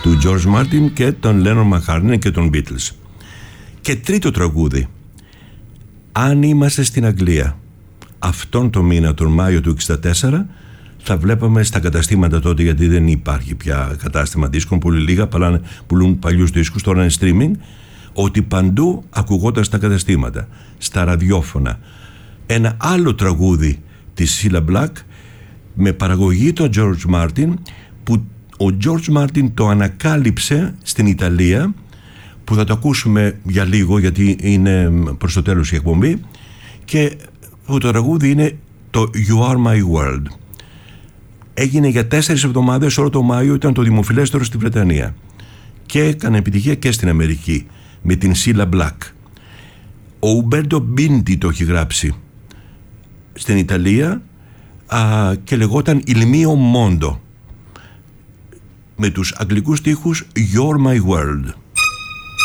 του George Martin και τον Lennon McCartney και των Beatles. Και τρίτο τραγούδι, αν είμαστε στην Αγγλία αυτόν τον μήνα, τον Μάιο του 1964, θα βλέπαμε στα καταστήματα τότε, γιατί δεν υπάρχει πια κατάστημα δίσκων, πολύ λίγα, πουλούν παλιούς δίσκους, τώρα είναι streaming, ότι παντού ακουγόταν στα καταστήματα, στα ραδιόφωνα, ένα άλλο τραγούδι της Cilla Black με παραγωγή τον George Martin, που ο George Martin το ανακάλυψε στην Ιταλία, που θα το ακούσουμε για λίγο γιατί είναι προς το τέλος η εκπομπή, και το τραγούδι είναι το You Are My World. Έγινε για 4 εβδομάδες, όλο το Μάιο ήταν το δημοφιλέστερο στη Βρετανία και έκανε επιτυχία και στην Αμερική με την Cilla Black. Ο Ουμπέρτο Μπίντι το έχει γράψει στην Ιταλία και λεγόταν Il mio mondo, με τους αγγλικούς στίχους You're My World.